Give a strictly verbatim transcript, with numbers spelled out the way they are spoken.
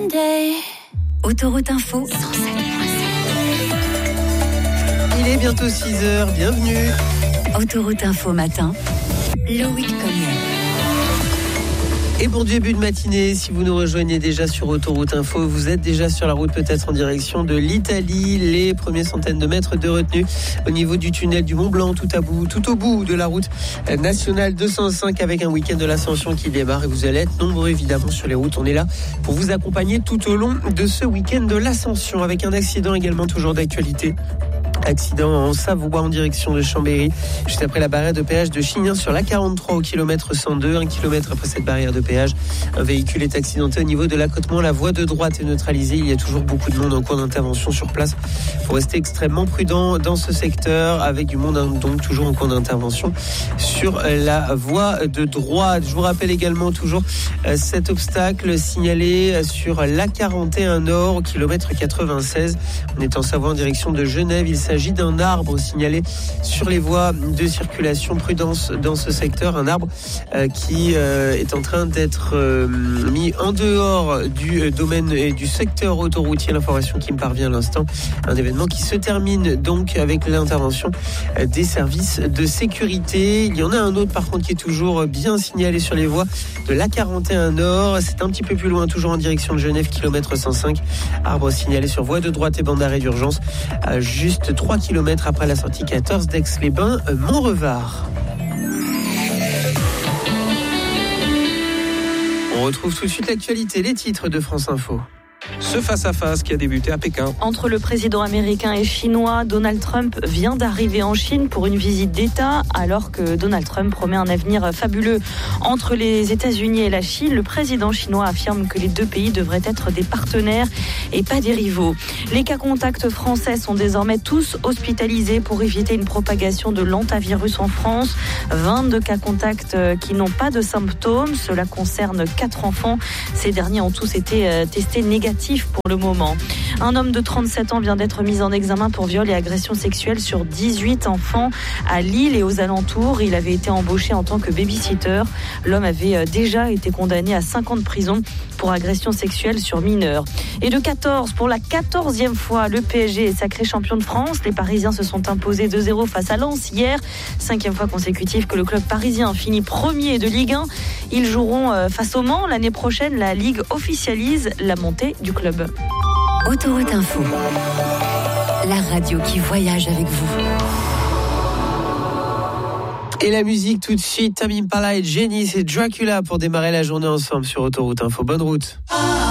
Hyundai. Autoroute Info cent sept virgule sept. Il est bientôt six heures, bienvenue. Autoroute Info matin, Loïc Collier. Et bon début de matinée, si vous nous rejoignez déjà sur Autoroute Info, vous êtes déjà sur la route peut-être en direction de l'Italie. Les premières centaines de mètres de retenue au niveau du tunnel du Mont Blanc, tout à bout, tout au bout de la route nationale deux cent cinq avec un week-end de l'Ascension qui démarre. Et vous allez être nombreux évidemment sur les routes. On est là pour vous accompagner tout au long de ce week-end de l'Ascension avec un accident également toujours d'actualité. Accident en Savoie en direction de Chambéry, juste après la barrière de péage de Chignin sur l'A quarante-trois au kilomètre cent deux. Un kilomètre après cette barrière de péage, un véhicule est accidenté au niveau de l'accotement. La voie de droite est neutralisée. Il y a toujours beaucoup de monde en cours d'intervention sur place. Il faut rester extrêmement prudent dans ce secteur avec du monde donc toujours en cours d'intervention sur la voie de droite. Je vous rappelle également toujours cet obstacle signalé sur l'A quarante et un Nord au kilomètre quatre-vingt-seize. On est en Savoie en direction de Genève. Il s'agit Il s'agit d'un arbre signalé sur les voies de circulation. Prudence dans ce secteur, un arbre euh, qui euh, est en train d'être euh, mis en dehors du euh, domaine et du secteur autoroutier. L'information qui me parvient à l'instant, un événement qui se termine donc avec l'intervention euh, des services de sécurité. Il y en a un autre par contre qui est toujours bien signalé sur les voies de l'A quarante et un Nord. C'est un petit peu plus loin, toujours en direction de Genève, kilomètre cent cinq. Arbre signalé sur voie de droite et bande d'arrêt d'urgence, euh, juste trois kilomètres après la sortie quatorze d'Aix-les-Bains, Montrevard. On retrouve tout de suite l'actualité, les titres de France Info. Ce face-à-face qui a débuté à Pékin. Entre le président américain et chinois, Donald Trump vient d'arriver en Chine pour une visite d'État, alors que Donald Trump promet un avenir fabuleux entre les États-Unis et la Chine. Le président chinois affirme que les deux pays devraient être des partenaires et pas des rivaux. Les cas contacts français sont désormais tous hospitalisés pour éviter une propagation de l'hantavirus en France. vingt-deux cas contacts qui n'ont pas de symptômes. Cela concerne quatre enfants. Ces derniers ont tous été testés négatifs pour le moment. Un homme de trente-sept ans vient d'être mis en examen pour viol et agression sexuelle sur dix-huit enfants à Lille et aux alentours. Il avait été embauché en tant que baby-sitter. L'homme avait déjà été condamné à cinq ans de prison pour agression sexuelle sur mineurs. Et de quatorze, pour la quatorzième fois, le P S G est sacré champion de France. Les Parisiens se sont imposés deux zéro face à Lens hier. Cinquième fois consécutive que le club parisien finit premier de Ligue un. Ils joueront face au Mans l'année prochaine. La Ligue officialise la montée du club. Autoroute Info, la radio qui voyage avec vous. Et la musique tout de suite, Tame Impala et Jenny, c'est Dracula pour démarrer la journée ensemble sur Autoroute Info. Bonne route.